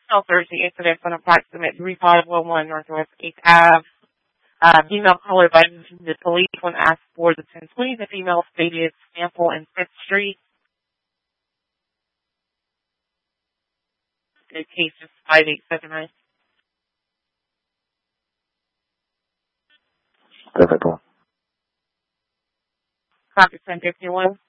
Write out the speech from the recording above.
additional Thursday incidents on approximate 3511 Northwest 8th Ave. Female caller advised the police when asked for the 1020. The female stated Sample and 5th Street. The case is 5879. Perfect. Copy 1051.